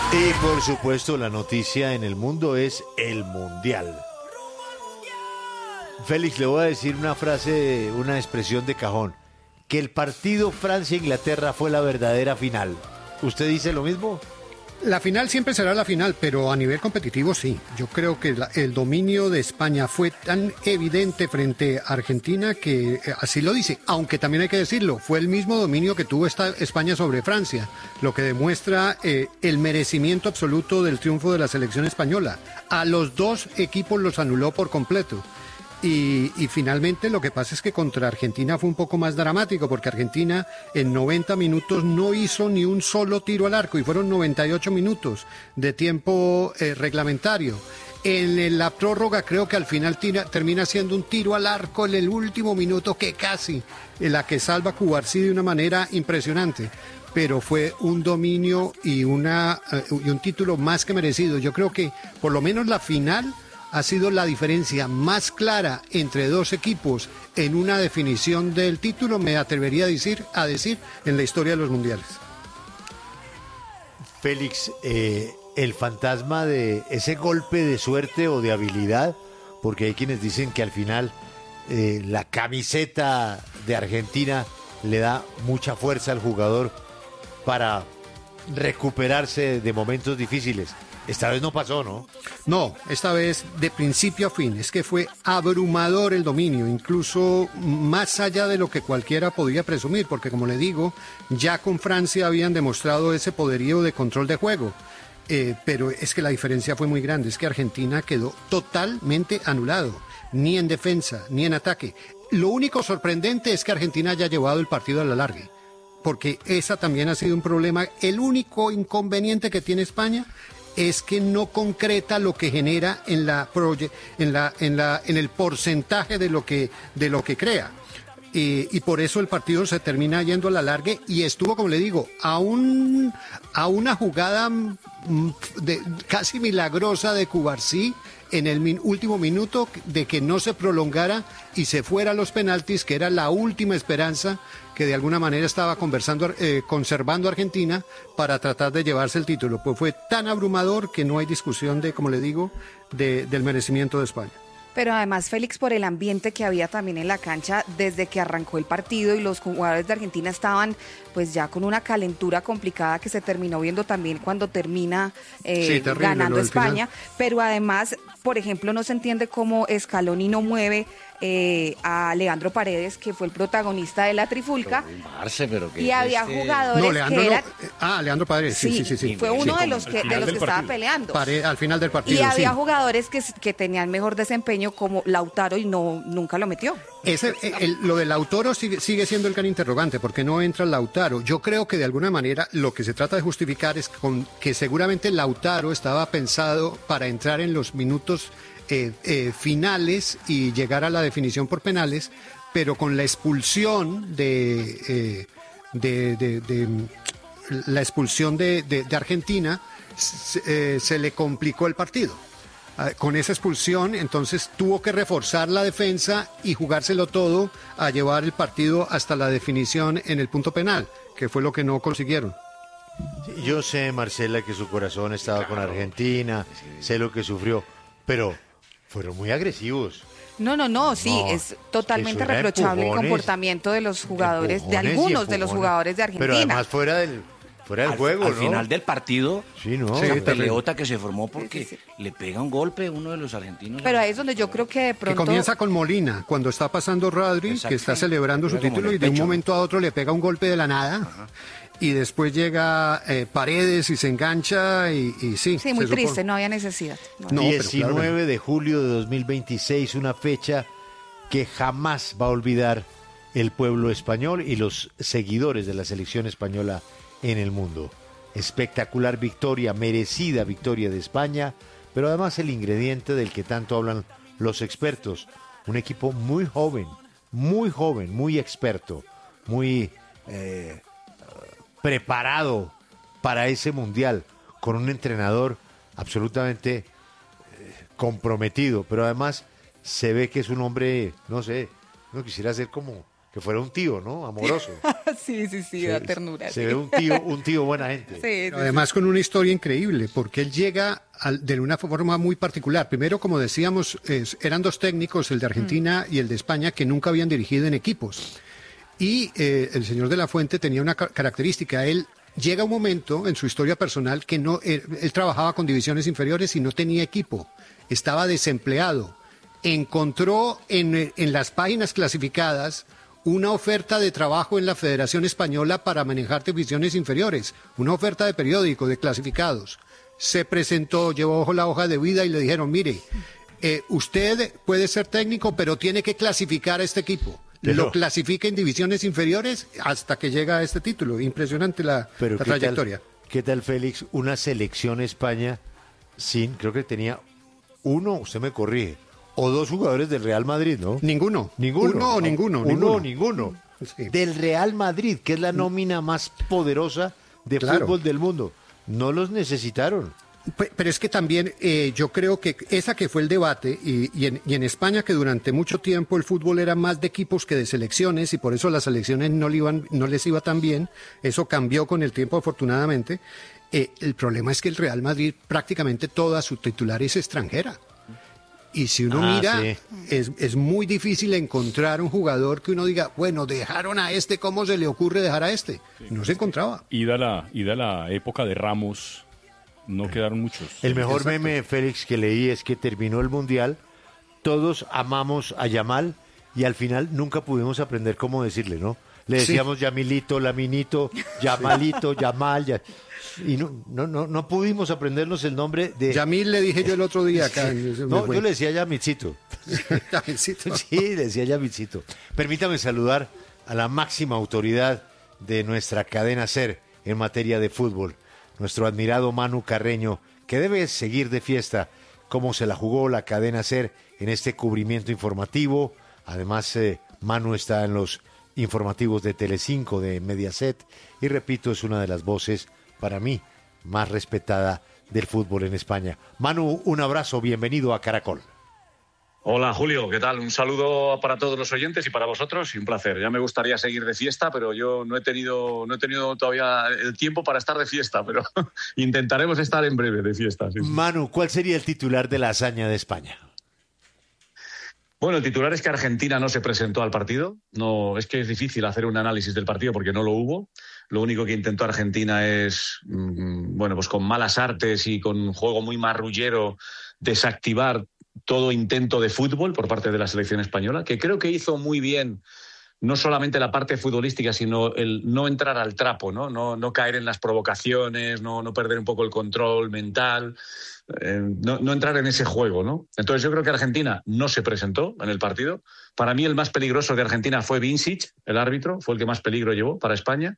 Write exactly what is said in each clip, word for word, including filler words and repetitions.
Y por supuesto la noticia en el mundo es el Mundial. Félix, le voy a decir una frase, una expresión de cajón. Que el partido Francia-Inglaterra fue la verdadera final. ¿Usted dice lo mismo? La final siempre será la final, pero a nivel competitivo sí. Yo creo que la, el dominio de España fue tan evidente frente a Argentina que eh, así lo dice. Aunque también hay que decirlo, fue el mismo dominio que tuvo esta España sobre Francia, lo que demuestra eh, el merecimiento absoluto del triunfo de la selección española. A los dos equipos los anuló por completo. Y, y finalmente lo que pasa es que contra Argentina fue un poco más dramático, porque Argentina en noventa minutos no hizo ni un solo tiro al arco y fueron noventa y ocho minutos de tiempo eh, reglamentario. En la prórroga creo que al final tira, termina siendo un tiro al arco en el último minuto que casi, en la que salva Cubarsí de una manera impresionante. Pero fue un dominio y, una, uh, y un título más que merecido. Yo creo que por lo menos la final ha sido la diferencia más clara entre dos equipos en una definición del título, me atrevería a decir, a decir en la historia de los mundiales. Félix, eh, el fantasma de ese golpe de suerte o de habilidad, porque hay quienes dicen que al final eh, la camiseta de Argentina le da mucha fuerza al jugador para recuperarse de momentos difíciles. Esta vez no pasó, ¿no? No, esta vez de principio a fin. Es que fue abrumador el dominio, incluso más allá de lo que cualquiera podía presumir, porque como le digo, ya con Francia habían demostrado ese poderío de control de juego. Eh, pero es que la diferencia fue muy grande, es que Argentina quedó totalmente anulado, ni en defensa, ni en ataque. Lo único sorprendente es que Argentina haya llevado el partido a la larga, porque esa también ha sido un problema. El único inconveniente que tiene España es que no concreta lo que genera en la proye- en la en la en el porcentaje de lo que de lo que crea. Y, y por eso el partido se termina yendo a la larga y estuvo, como le digo, a un a una jugada de, casi milagrosa de Cubarsí en el min, último minuto de que no se prolongara y se fuera a los penaltis, que era la última esperanza que de alguna manera estaba conversando, eh, conservando Argentina para tratar de llevarse el título. Pues fue tan abrumador que no hay discusión de, como le digo, de, del merecimiento de España. Pero además, Félix, por el ambiente que había también en la cancha desde que arrancó el partido y los jugadores de Argentina estaban pues ya con una calentura complicada que se terminó viendo también cuando termina eh, sí, terrible, ganando España. Final. Pero además, por ejemplo, no se entiende cómo Scaloni no mueve eh, a Leandro Paredes, que fue el protagonista de la trifulca. Marce, pero que y había este... jugadores no, Leandro que eran... no. Ah, Leandro Paredes, sí, sí, sí. sí, sí fue uno sí. de los que, de los que estaba peleando. Pare, al final del partido, Y había sí. jugadores que, que tenían mejor desempeño como Lautaro y no nunca lo metió. Ese, el, lo de Lautaro sigue, sigue siendo el gran interrogante, porque no entra Lautaro. Yo creo que de alguna manera lo que se trata de justificar es con, que seguramente Lautaro estaba pensado para entrar en los minutos eh, eh, finales y llegar a la definición por penales, pero con la expulsión de, eh, de, de, de, de la expulsión de, de, de Argentina se, eh, se le complicó el partido. Con esa expulsión, entonces tuvo que reforzar la defensa y jugárselo todo a llevar el partido hasta la definición en el punto penal, que fue lo que no consiguieron. Yo sé, Marcela, que su corazón estaba claro. con Argentina, sé lo que sufrió, pero fueron muy agresivos. No, no, no, sí, no, es totalmente es reprochable empujones, el comportamiento de los jugadores, de algunos de los jugadores de Argentina. Pero además fuera del... Fuera del al, juego, al ¿no? final del partido, sí, ¿no? esa sí, peleota que se formó porque sí, sí, sí. le pega un golpe a uno de los argentinos. Pero ahí es donde yo creo que de pronto... Que comienza con Molina, cuando está pasando Rodri, Exacto, que está sí. celebrando su título y de un momento a otro le pega un golpe de la nada. Ajá. Y después llega eh, Paredes y se engancha y, y sí. Sí, muy triste, supone. no había necesidad. No. No, diecinueve claro de julio de dos mil veintiséis, una fecha que jamás va a olvidar el pueblo español y los seguidores de la selección española en el mundo. Espectacular victoria, merecida victoria de España, pero además el ingrediente del que tanto hablan los expertos, un equipo muy joven, muy joven, muy experto, muy eh, preparado para ese mundial, con un entrenador absolutamente eh, comprometido, pero además se ve que es un hombre, no sé, no quisiera ser como que fuera un tío, ¿no? Amoroso. Sí, sí, sí, da ternura. Se sí. ve un tío, un tío buena gente. Sí, sí, Además con una historia increíble, porque él llega al- de una forma muy particular. Primero, como decíamos, es- eran dos técnicos, el de Argentina y el de España, que nunca habían dirigido en equipos. Y eh, el señor de la Fuente tenía una ca- característica. Él llega un momento en su historia personal que no, él, él trabajaba con divisiones inferiores y no tenía equipo. Estaba desempleado. Encontró en, en las páginas clasificadas una oferta de trabajo en la Federación Española para manejar divisiones inferiores, una oferta de periódico, de clasificados. Se presentó, llevó la hoja de vida y le dijeron, mire, eh, usted puede ser técnico, pero tiene que clasificar a este equipo. Pero- Lo clasifica en divisiones inferiores hasta que llega a este título. Impresionante la, Pero la ¿qué tal- trayectoria. ¿qué tal, Félix? Una selección España sin, creo que tenía uno, usted me corrige, o dos jugadores del Real Madrid, ¿no? Ninguno. Ninguno. Uno o ninguno. Uno ninguno. o ninguno. Sí. Del Real Madrid, que es la nómina más poderosa de Claro. fútbol del mundo. No los necesitaron. Pe- Pero es que también eh, yo creo que esa que fue el debate, y, y, en, y en España que durante mucho tiempo el fútbol era más de equipos que de selecciones, y por eso las selecciones no, le iban, no les iba tan bien, eso cambió con el tiempo afortunadamente. Eh, el problema es que el Real Madrid prácticamente toda su titular es extranjera. Y si uno Ah, mira, sí. es, es muy difícil encontrar un jugador que uno diga, bueno, dejaron a este, ¿cómo se le ocurre dejar a este? No se encontraba. Ida la, ida la época de Ramos, no quedaron muchos. El mejor Exacto. meme, Félix, que leí es que terminó el Mundial, todos amamos a Yamal y al final nunca pudimos aprender cómo decirle, ¿no? Le Sí. decíamos Yamilito, Laminito, Yamalito, Yamal, ya- y no, no, no, no pudimos aprendernos el nombre de... Yamil le dije yo el otro día acá. se me No, fue. yo le decía Yamilcito. Yamilcito. Sí, le decía Yamilcito. Permítame saludar a la máxima autoridad de nuestra cadena SER en materia de fútbol, nuestro admirado Manu Carreño, que debe seguir de fiesta cómo se la jugó la cadena SER en este cubrimiento informativo. Además, eh, Manu está en los informativos de Telecinco, de Mediaset, y repito, es una de las voces, para mí, más respetada del fútbol en España. Manu, un abrazo, bienvenido a Caracol. Hola Julio, ¿qué tal? Un saludo para todos los oyentes y para vosotros, y un placer. Ya me gustaría seguir de fiesta, pero yo no he tenido, no he tenido todavía el tiempo para estar de fiesta, pero intentaremos estar en breve de fiesta. Sí, sí. Manu, ¿cuál sería el titular de la hazaña de España? Bueno, el titular es que Argentina no se presentó al partido. No, es que es difícil hacer un análisis del partido porque no lo hubo. Lo único que intentó Argentina es, mmm, bueno, pues con malas artes y con un juego muy marrullero, desactivar todo intento de fútbol por parte de la selección española, que creo que hizo muy bien no solamente la parte futbolística, sino el no entrar al trapo, no, no, no caer en las provocaciones, no, no perder un poco el control mental, eh, no, no entrar en ese juego, ¿no? Entonces yo creo que Argentina no se presentó en el partido. Para mí el más peligroso de Argentina fue Vincic, el árbitro, fue el que más peligro llevó para España.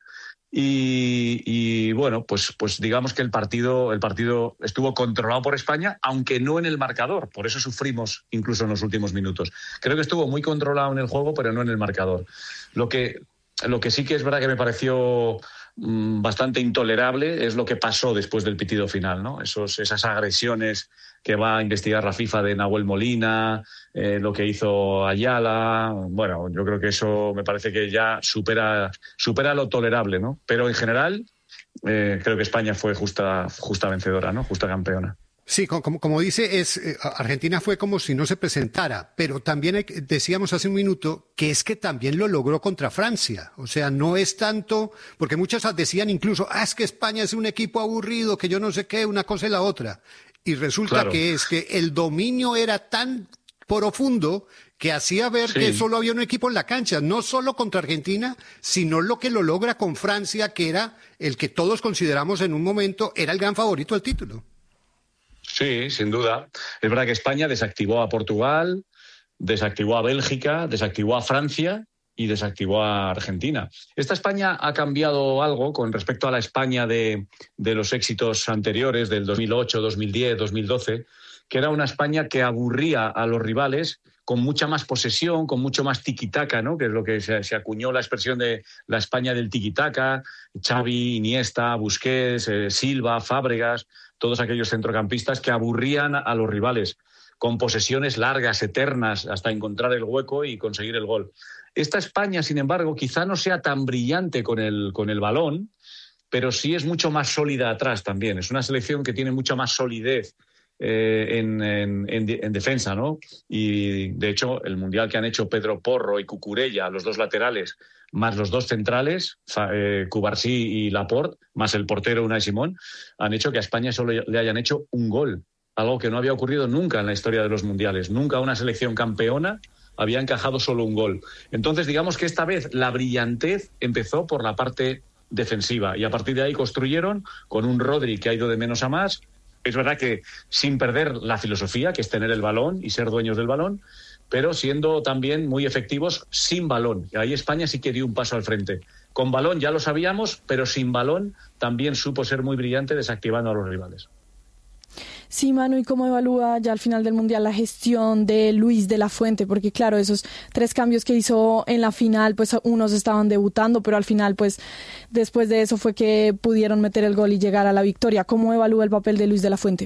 Y, y bueno, pues, pues digamos que el partido, el partido estuvo controlado por España, aunque no en el marcador. Por eso sufrimos incluso en los últimos minutos. Creo que estuvo muy controlado en el juego, pero no en el marcador. Lo que, lo que sí que es verdad que me pareció mmm, bastante intolerable es lo que pasó después del pitido final, ¿no? Esos, esas agresiones que va a investigar la FIFA de Nahuel Molina, eh, lo que hizo Ayala. Bueno, yo creo que eso me parece que ya supera, supera lo tolerable, ¿no? Pero en general, eh, creo que España fue justa, justa vencedora, ¿no? Justa campeona. Sí, como, como dice, es, eh, Argentina fue como si no se presentara, pero también hay, decíamos hace un minuto que es que también lo logró contra Francia. O sea, no es tanto, porque muchas decían incluso, ah, es que España es un equipo aburrido, que yo no sé qué, una cosa y la otra. Y resulta Claro. que es que el dominio era tan profundo que hacía ver Sí. que solo había un equipo en la cancha, no solo contra Argentina, sino lo que lo logra con Francia, que era el que todos consideramos en un momento era el gran favorito al título. Sí, sin duda. Es verdad que España desactivó a Portugal, desactivó a Bélgica, desactivó a Francia y desactivó a Argentina. Esta España ha cambiado algo con respecto a la España de, de los éxitos anteriores, del dos mil ocho, dos mil diez, dos mil doce, que era una España que aburría a los rivales con mucha más posesión, con mucho más tiquitaca, ¿no? Que es lo que se, se acuñó la expresión de la España del tiquitaca. Xavi, Iniesta, Busquets, eh, Silva, Fábregas, todos aquellos centrocampistas que aburrían a los rivales. con posesiones largas, eternas, hasta encontrar el hueco y conseguir el gol. Esta España, sin embargo, quizá no sea tan brillante con el, con el balón, pero sí es mucho más sólida atrás también. Es una selección que tiene mucha más solidez eh, en, en, en, en defensa, ¿no? Y, de hecho, el Mundial que han hecho Pedro Porro y Cucurella, los dos laterales, más los dos centrales, eh, Cubarsí y Laporte, más el portero Unai Simón, han hecho que a España solo le hayan hecho un gol, algo que no había ocurrido nunca en la historia de los mundiales. Nunca una selección campeona había encajado solo un gol. Entonces, digamos que esta vez la brillantez empezó por la parte defensiva y a partir de ahí construyeron con un Rodri que ha ido de menos a más. Es verdad que sin perder la filosofía, que es tener el balón y ser dueños del balón, pero siendo también muy efectivos sin balón. Y ahí España sí que dio un paso al frente. Con balón ya lo sabíamos, pero sin balón también supo ser muy brillante desactivando a los rivales. Sí, Manu, ¿y cómo evalúa ya al final del Mundial la gestión de Luis de la Fuente? Porque claro, esos tres cambios que hizo en la final, pues unos estaban debutando, pero al final, pues después de eso fue que pudieron meter el gol y llegar a la victoria. ¿Cómo evalúa el papel de Luis de la Fuente?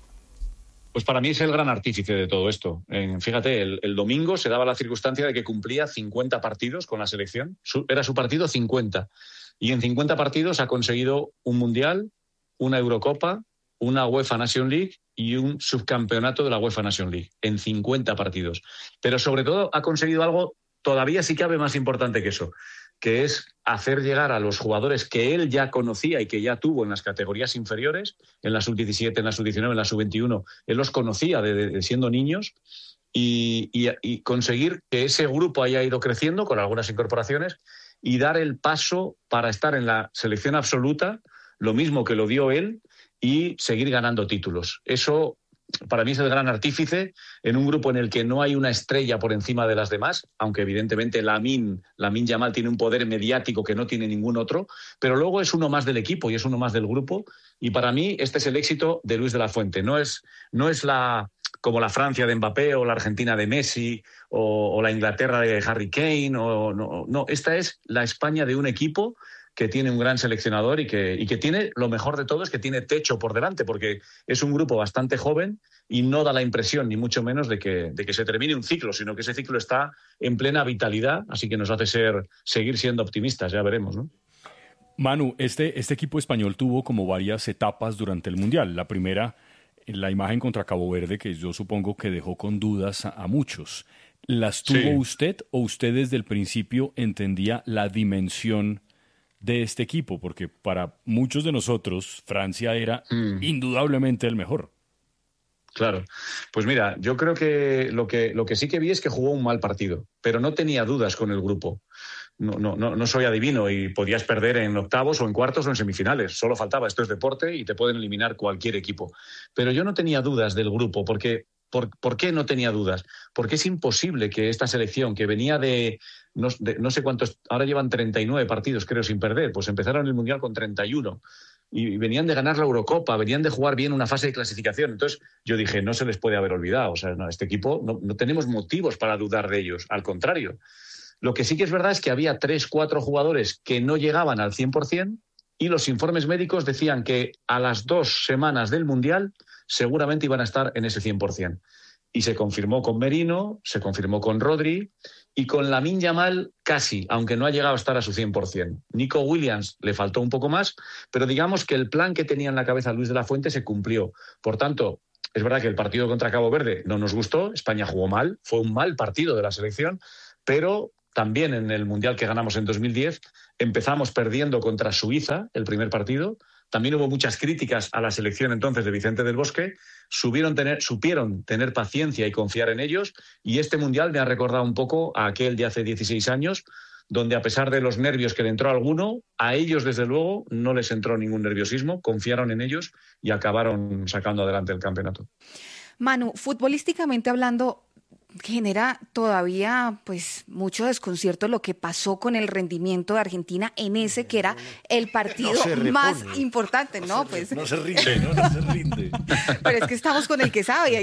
Pues para mí es el gran artífice de todo esto. Eh, fíjate, el, el domingo se daba la circunstancia de que cumplía cincuenta partidos con la selección. Su, era su partido cincuenta. Y en cincuenta partidos ha conseguido un Mundial, una Eurocopa, una UEFA Nation League y un subcampeonato de la UEFA Nation League en cincuenta partidos. Pero sobre todo ha conseguido algo todavía sí cabe más importante que eso, que es hacer llegar a los jugadores que él ya conocía y que ya tuvo en las categorías inferiores, en la sub diecisiete, en la sub diecinueve, en la sub veintiuno, él los conocía de, de siendo niños, y, y, y conseguir que ese grupo haya ido creciendo con algunas incorporaciones y dar el paso para estar en la selección absoluta, lo mismo que lo dio él, y seguir ganando títulos. Eso para mí es el gran artífice en un grupo en el que no hay una estrella por encima de las demás, aunque evidentemente Lamine, Lamine Yamal tiene un poder mediático que no tiene ningún otro, pero luego es uno más del equipo y es uno más del grupo, y para mí este es el éxito de Luis de la Fuente. No es, no es la, como la Francia de Mbappé o la Argentina de Messi o, o la Inglaterra de Harry Kane, o, no, no, esta es la España de un equipo que tiene un gran seleccionador y que, y que tiene, lo mejor de todo es que tiene techo por delante, porque es un grupo bastante joven y no da la impresión, ni mucho menos, de que, de que se termine un ciclo, sino que ese ciclo está en plena vitalidad, así que nos hace ser, seguir siendo optimistas, ya veremos, ¿no? Manu, este, este equipo español tuvo como varias etapas durante el Mundial. La primera, la imagen contra Cabo Verde, que yo supongo que dejó con dudas a, a muchos. ¿Las tuvo Sí. usted o usted desde el principio entendía la dimensión de este equipo? Porque para muchos de nosotros Francia era Mm. indudablemente el mejor. Claro. Pues mira, yo creo que lo, que lo que sí que vi es que jugó un mal partido, pero no tenía dudas con el grupo. No, no, no, no soy adivino y podías perder en octavos o en cuartos o en semifinales. Solo faltaba, esto es deporte y te pueden eliminar cualquier equipo. Pero yo no tenía dudas del grupo, porque ¿por, ¿por qué no tenía dudas? Porque es imposible que esta selección que venía de no, de no sé cuántos, ahora llevan treinta y nueve partidos creo sin perder, pues empezaron el Mundial con treinta y uno. Y venían de ganar la Eurocopa, venían de jugar bien una fase de clasificación. Entonces yo dije, no se les puede haber olvidado. O sea, no, este equipo no, no tenemos motivos para dudar de ellos, al contrario. Lo que sí que es verdad es que había tres, cuatro jugadores que no llegaban al cien por ciento y los informes médicos decían que a las dos semanas del Mundial seguramente iban a estar en ese cien por ciento. Y se confirmó con Merino, se confirmó con Rodri y con Lamine Yamal casi, aunque no ha llegado a estar a su cien por ciento. Nico Williams le faltó un poco más, pero digamos que el plan que tenía en la cabeza Luis de la Fuente se cumplió. Por tanto, es verdad que el partido contra Cabo Verde no nos gustó, España jugó mal, fue un mal partido de la selección, pero también en el Mundial que ganamos en dos mil diez empezamos perdiendo contra Suiza el primer partido. También hubo muchas críticas a la selección entonces de Vicente del Bosque. Subieron tener, supieron tener paciencia y confiar en ellos. Y este Mundial me ha recordado un poco a aquel de hace dieciséis años, donde a pesar de los nervios que le entró a alguno, a ellos desde luego no les entró ningún nerviosismo, confiaron en ellos y acabaron sacando adelante el campeonato. Manu, futbolísticamente hablando, genera todavía pues mucho desconcierto lo que pasó con el rendimiento de Argentina en ese que era el partido No más repone. importante, ¿no? No se, Pues, no se rinde, no, no se rinde. pero es que estamos con el que sabe.